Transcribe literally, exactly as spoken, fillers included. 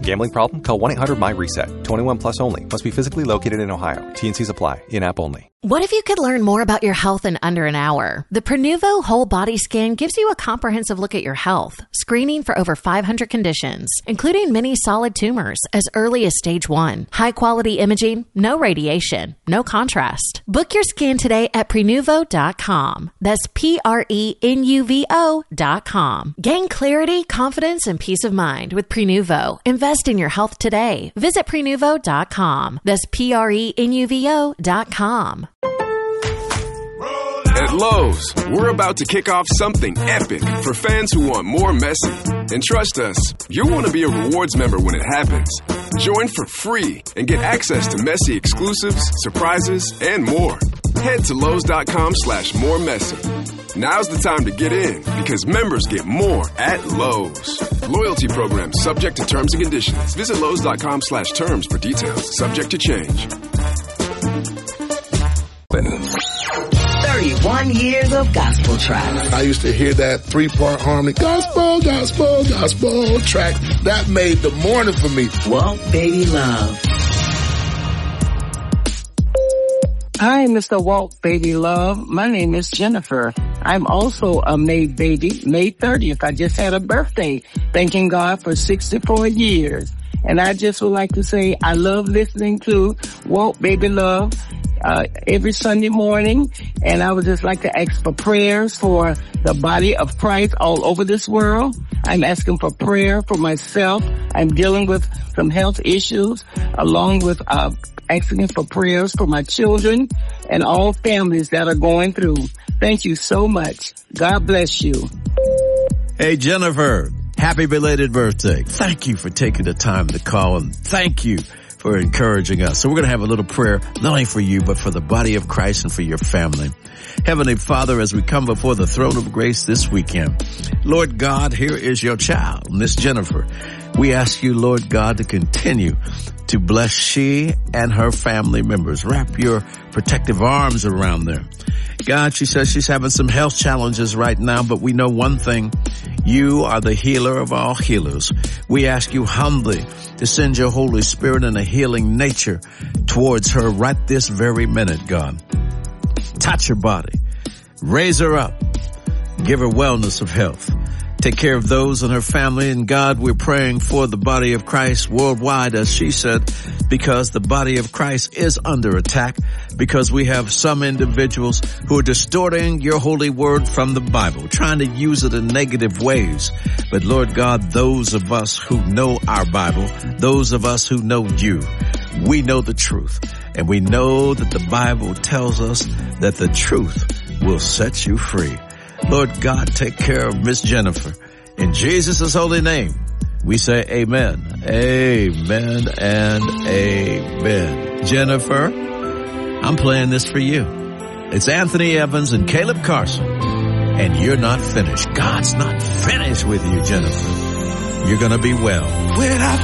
Gambling problem? Call one eight hundred my reset. twenty-one plus only. Must be physically located in Ohio. T and C's apply. In-app only. What if you could learn more about your health in under an hour? The Prenuvo Whole Body Scan gives you a comprehensive look at your health, screening for over five hundred conditions, including many solid tumors as early as stage one. High-quality imaging, no radiation, no contrast. Book your scan today at Prenuvo dot com. That's P R E N U V O dot com. Gain clarity, confidence, and peace of mind with Prenuvo. Invest in your health today. Visit Prenuvo dot com. That's P R E N U V O dot com. At Lowe's, we're about to kick off something epic for fans who want more Messi. And trust us, you'll want to be a rewards member when it happens. Join for free and get access to Messi exclusives, surprises, and more. Head to Lowe's dot com slash more Messi. Now's the time to get in because members get more at Lowe's. Loyalty program subject to terms and conditions. Visit Lowe's dot com slash terms for details. Subject to change. thirty-one years of gospel tracks. I used to hear that three-part harmony, gospel, gospel, gospel track. That made the morning for me. Walt Baby Love. Hi, Mister Walt Baby Love. My name is Jennifer. I'm also a May baby. May thirtieth, I just had a birthday. Thanking God for sixty-four years. And I just would like to say I love listening to Walt Baby Love uh, every Sunday morning. And I would just like to ask for prayers for the body of Christ all over this world. I'm asking for prayer for myself. I'm dealing with some health issues along with uh asking for prayers for my children and all families that are going through. Thank you so much. God bless you. Hey, Jennifer, happy belated birthday. Thank you for taking the time to call, and thank you for encouraging us. So we're going to have a little prayer, not only for you, but for the body of Christ and for your family. Heavenly Father, as we come before the throne of grace this weekend, Lord God, here is your child, Miss Jennifer. We ask you, Lord God, to continue to bless she and her family members. Wrap your protective arms around them. God, she says she's having some health challenges right now, but we know one thing. You are the healer of all healers. We ask you humbly to send your Holy Spirit in a healing nature towards her right this very minute, God. Touch her body. Raise her up. Give her wellness of health. Take care of those in her family. And God, we're praying for the body of Christ worldwide, as she said, because the body of Christ is under attack, because we have some individuals who are distorting your holy word from the Bible, trying to use it in negative ways. But Lord God, those of us who know our Bible, those of us who know you, we know the truth. And we know that the Bible tells us that the truth will set you free. Lord God, take care of Miss Jennifer. In Jesus' holy name, we say amen, amen, and amen. Jennifer, I'm playing this for you. It's Anthony Evans and Caleb Carson, and you're not finished. God's not finished with you, Jennifer. You're going to be well. When I